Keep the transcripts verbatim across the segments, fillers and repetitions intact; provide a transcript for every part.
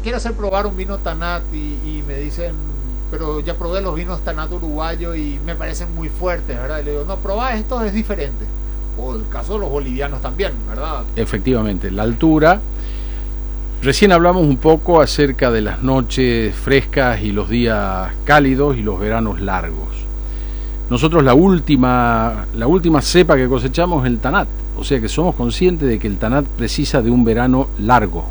quiero hacer probar un vino Tanat y, y me dicen, pero ya probé los vinos Tanat uruguayos y me parecen muy fuertes, ¿verdad? Y le digo, no, probá esto, es diferente. O el caso de los bolivianos también, ¿verdad? Efectivamente, la altura. Recién hablamos un poco acerca de las noches frescas y los días cálidos y los veranos largos. Nosotros la última, la última cepa que cosechamos es el Tanat, o sea que somos conscientes de que el Tanat precisa de un verano largo.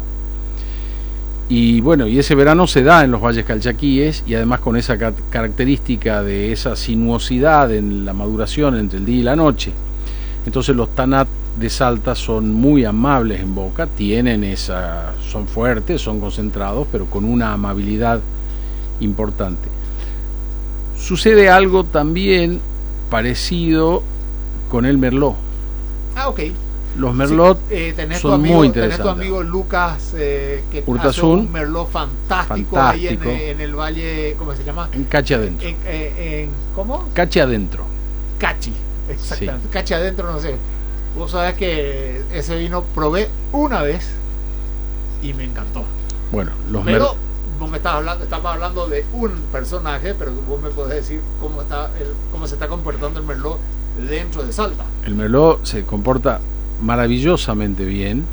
Y bueno, y ese verano se da en los valles calchaquíes y además con esa ca- característica de esa sinuosidad en la maduración entre el día y la noche. Entonces los Tanat de Salta son muy amables en boca, tienen esa, son fuertes, son concentrados, pero con una amabilidad importante. Sucede algo también parecido con el Merlot. Ah, ok. Los Merlot sí, eh, tenés son tu amigo, muy tenés interesantes. tu amigo Lucas eh, que Urtasun, hace un Merlot fantástico, fantástico. ahí en, en el valle, ¿cómo se llama? En Cachi Adentro. En, en, en, ¿Cómo? Cachi Adentro. Cachi, exactamente. Sí. Cachi Adentro, no sé. Vos sabés que ese vino probé una vez y me encantó. Bueno, los Pero Merlot. vos me estás hablando, estamos hablando de un personaje, pero vos me podés decir cómo está el, cómo se está comportando el Merlot dentro de Salta. El Merlot se comporta maravillosamente bien.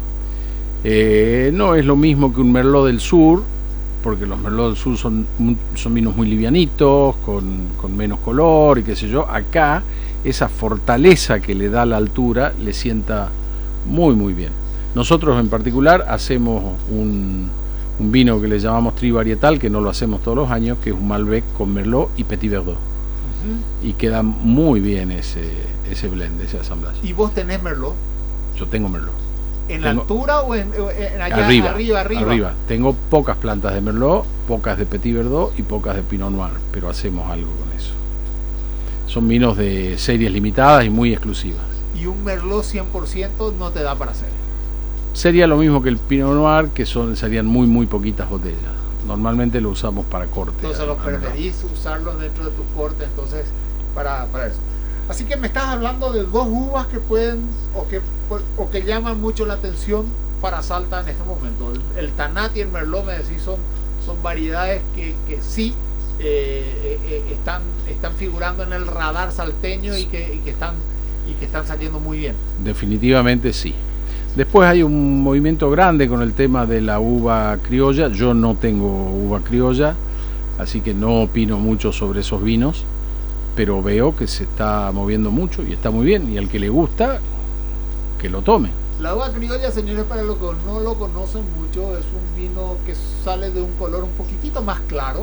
Eh, no es lo mismo que un Merlot del sur, porque los Merlot del sur son, son vinos muy livianitos, con, con menos color y qué sé yo. Acá esa fortaleza que le da la altura le sienta muy muy bien. Nosotros en particular hacemos un, un vino que le llamamos trivarietal, que no lo hacemos todos los años, que es un Malbec con Merlot y Petit Verdot. Uh-huh. Y queda muy bien ese, ese blend, ese asamblaje. ¿Y vos tenés Merlot? Yo tengo Merlot. ¿En tengo, la altura o en, en allá arriba, arriba, arriba? Arriba. Tengo pocas plantas de Merlot, pocas de Petit Verdot y pocas de Pinot Noir, pero hacemos algo con eso. Son vinos de series limitadas y muy exclusivas. ¿Y un Merlot cien por ciento no te da para hacer? Sería lo mismo que el Pinot Noir, que son serían muy muy poquitas botellas. Normalmente lo usamos para corte. Entonces los preferís usarlos dentro de tu corte, entonces para, para eso. Así que me estás hablando de dos uvas que pueden o que, o que llaman mucho la atención para Salta en este momento. El, el Tanat y el Merlot, me decís, son, son variedades que, que sí eh, eh, están, están figurando en el radar salteño y que, y, que están, y que están saliendo muy bien. Definitivamente sí. Después hay un movimiento grande con el tema de la uva criolla. Yo no tengo uva criolla, así que no opino mucho sobre esos vinos, pero veo que se está moviendo mucho y está muy bien, y al que le gusta, que lo tome. La uva criolla, señores, para los que no lo conocen mucho, es un vino que sale de un color un poquitito más claro,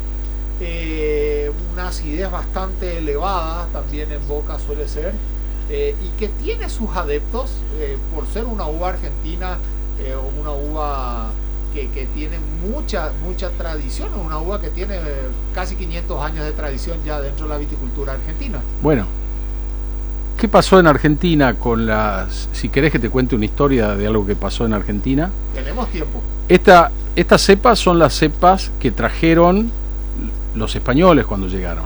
eh, una acidez bastante elevada también en boca suele ser, eh, y que tiene sus adeptos eh, por ser una uva argentina, eh, una uva que, que tiene mucha mucha tradición, una uva que tiene eh, casi quinientos años de tradición ya dentro de la viticultura argentina. Bueno, ¿qué pasó en Argentina con las... Si querés que te cuente una historia de algo que pasó en Argentina. Tenemos tiempo. Esta, estas cepas son las cepas que trajeron los españoles cuando llegaron.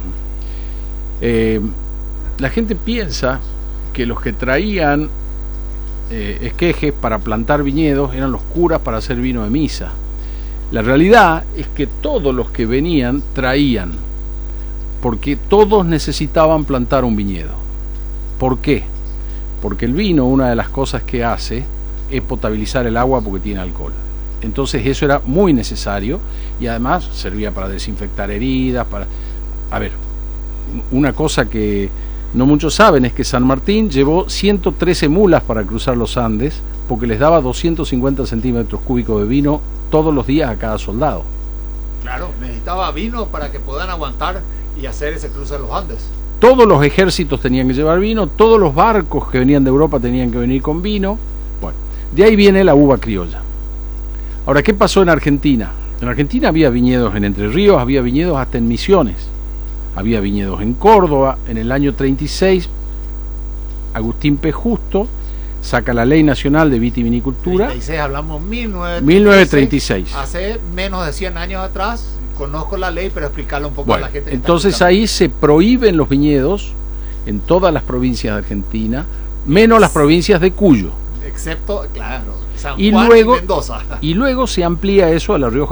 Eh, la gente piensa que los que traían eh, esquejes para plantar viñedos eran los curas para hacer vino de misa. La realidad es que todos los que venían traían, porque todos necesitaban plantar un viñedo. ¿Por qué? Porque el vino, una de las cosas que hace es potabilizar el agua porque tiene alcohol. Entonces eso era muy necesario y además servía para desinfectar heridas, para... A ver, una cosa que no muchos saben es que San Martín llevó ciento trece mulas para cruzar los Andes porque les daba doscientos cincuenta centímetros cúbicos de vino todos los días a cada soldado. Claro, necesitaba vino para que puedan aguantar y hacer ese cruce de los Andes. Todos los ejércitos tenían que llevar vino, todos los barcos que venían de Europa tenían que venir con vino. Bueno, de ahí viene la uva criolla. Ahora, ¿qué pasó en Argentina? En Argentina había viñedos en Entre Ríos, había viñedos hasta en Misiones, había viñedos en Córdoba. En el año treinta y seis, Agustín P. Justo saca la Ley Nacional de Vitivinicultura. treinta y seis, hablamos mil novecientos treinta y seis. Hace menos de cien años atrás. Conozco la ley, pero explicarlo un poco bueno, a la gente. Que entonces ahí se prohíben los viñedos en todas las provincias de Argentina, menos las provincias de Cuyo. Excepto, claro, San y Juan luego, y Mendoza. Y luego se amplía eso a La Rioja